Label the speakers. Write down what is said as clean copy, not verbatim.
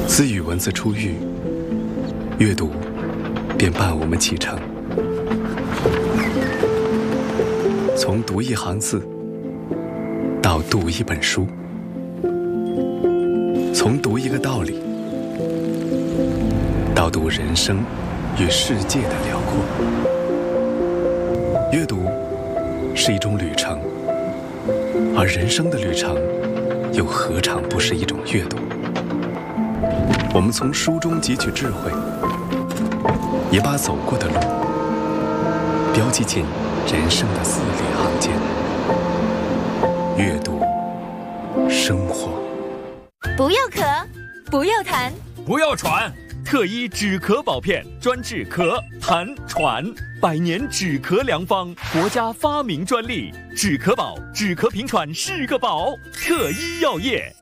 Speaker 1: 自语文字出狱，阅读便伴我们启程。从读一行字到读一本书，从读一个道理到读人生与世界的辽阔。阅读是一种旅程，而人生的旅程又何尝不是一种阅读？我们从书中汲取智慧，也把走过的路标记进人生的字里行间。阅读，生活。
Speaker 2: 不要咳，不要痰，
Speaker 3: 不要喘。特医止咳宝片，专治咳、痰、喘，100年止咳良方，国家发明专利。止咳宝，止咳平喘是个宝。特医药业。